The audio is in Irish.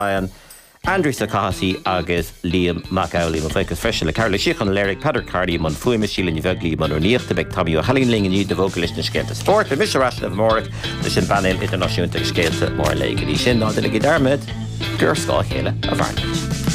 Andrew Sakasi agus Liam McAuley man focus fresh le Carla Shichan lyric Patrick Cardi man fuime Sheila Nivegli man Ornichte bek Tabio Hallingling and you the vocalist in Skelte Sport the Mr. Rush of Morik the Shin Banil International Skelte more like the Shin on the Gidarmed Gerska Hele of Ireland.